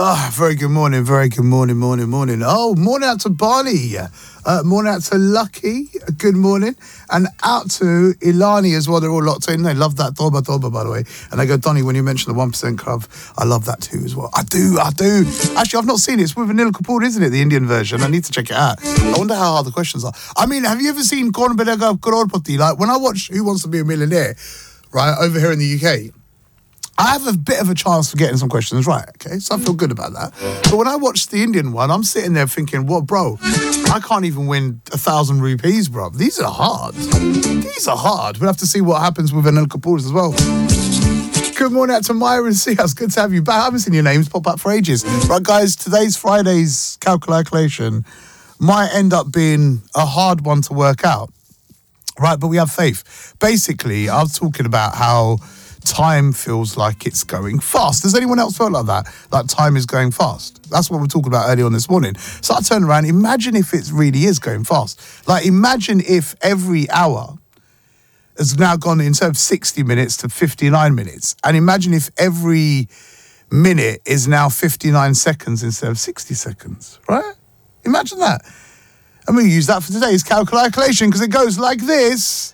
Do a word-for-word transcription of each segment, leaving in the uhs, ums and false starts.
Oh, very good morning, very good morning, morning, morning. Oh, morning out to Barney. Uh, morning out to Lucky. Good morning. And out to Ilani as well. They're all locked in. They love that Toba Toba, by the way. And they go, Donny, when you mention the one percent Club, I love that too as well. I do, I do. Actually, I've not seen it. It's with Anil Kapoor, isn't it? The Indian version. I need to check it out. I wonder how hard the questions are. I mean, have you ever seen Kaun Banega Crorepati? Like, when I watch Who Wants to Be a Millionaire, right, over here in the U K, I have a bit of a chance for getting some questions right, okay? So I feel good about that. But when I watch the Indian one, I'm sitting there thinking, well, bro, I can't even win a thousand rupees, bro. These are hard. These are hard. We'll have to see what happens with Anil Kapoor's as well. Good morning out to Myra and Sias. Good to have you back. I haven't seen your names pop up for ages. Right, guys, today's Friday's calculation might end up being a hard one to work out. Right, but we have faith. Basically, I was talking about how time feels like it's going fast. Does anyone else feel like that? Like time is going fast? That's what we're talking about earlier on this morning. So I turned around, imagine if it really is going fast. Like imagine if every hour has now gone instead of sixty minutes to fifty-nine minutes. And imagine if every minute is now fifty-nine seconds instead of sixty seconds, right? Imagine that. I'm going to use that for today's calculation because it goes like this.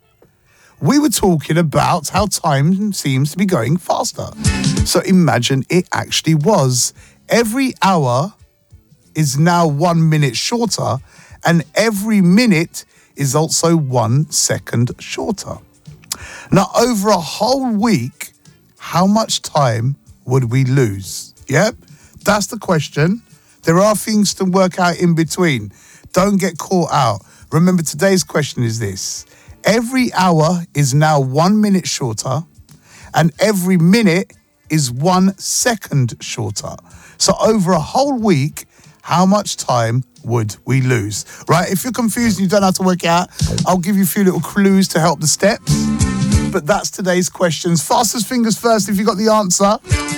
We were talking about how time seems to be going faster. So imagine it actually was. Every hour is now one minute shorter, and every minute is also one second shorter. Now, over a whole week, how much time would we lose? Yep, that's the question. There are things to work out in between. Don't get caught out. Remember, today's question is this. Every hour is now one minute shorter, and every minute is one second shorter. So over a whole week, how much time would we lose? Right? If you're confused and you don't know how to work it out, I'll give you a few little clues to help the steps. But that's today's questions. Fastest fingers first if you got the answer.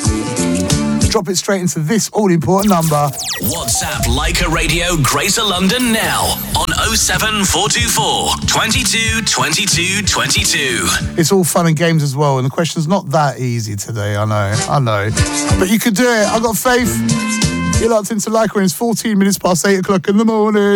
Drop it straight into this all-important number. WhatsApp Leica Radio Greater London now on oh seven four two four, twenty-two, twenty-two, twenty-two. It's all fun and games as well, and the question's not that easy today, I know, I know. But you could do it, I've got faith. You're locked into Leica and it's fourteen minutes past eight o'clock in the morning.